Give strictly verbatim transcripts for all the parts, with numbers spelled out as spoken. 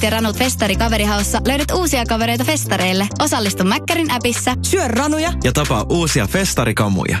ja Ranut Festari kaverihaussa löydät uusia kavereita festareille. Osallistu Mäkkärin appissa. Syö ranuja ja tapaa uusia festarikamuja.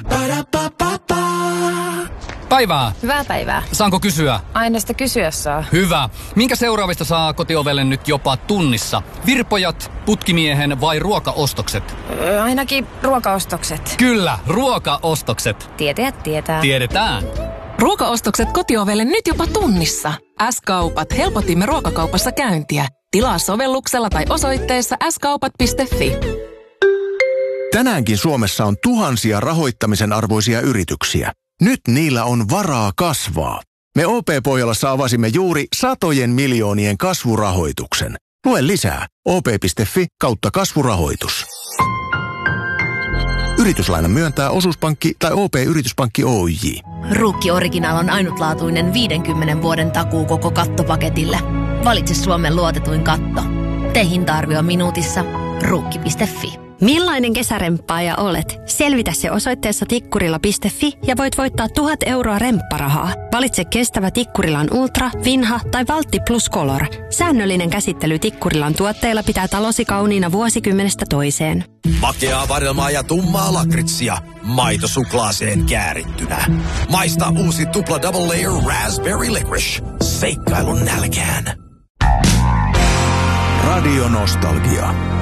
Päivää. Hyvää päivää. Saanko kysyä? Aina sitä kysyä saa. Hyvä. Minkä seuraavista saa kotiovelle nyt jopa tunnissa? Virpojat, putkimiehen vai ruokaostokset? Öö, ainakin ruokaostokset. Kyllä, ruokaostokset. Tietäjät tietää. Tiedetään. Ruokaostokset kotiovelle nyt jopa tunnissa. S-kaupat. Helpotimme ruokakaupassa käyntiä. Tilaa sovelluksella tai osoitteessa s kaupat piste f i. Tänäänkin Suomessa on tuhansia rahoittamisen arvoisia yrityksiä. Nyt niillä on varaa kasvaa. Me O P-Pohjolassa avasimme juuri satojen miljoonien kasvurahoituksen. Lue lisää o p piste f i kautta kasvurahoitus. Yrityslainan myöntää osuuspankki tai O P-yrityspankki Oyj. Ruukki Original on ainutlaatuinen viidenkymmenen vuoden takuu koko kattopaketille. Valitse Suomen luotetuin katto. Tee hinta-arvio minuutissa. Ruukki piste f i. Millainen kesäremppaaja olet? Selvitä se osoitteessa tikkurila piste f i ja voit voittaa tuhat euroa rempparahaa. Valitse kestävä Tikkurilan Ultra, Vinha tai Valtti Plus Color. Säännöllinen käsittely Tikkurilan tuotteilla pitää talosi kauniina vuosikymmenestä toiseen. Makeaa vadelmaa ja tummaa lakritsia. Maito suklaaseen käärittynä. Maista uusi tupla double layer raspberry licorice. Seikkailun nälkään. Radio Nostalgia.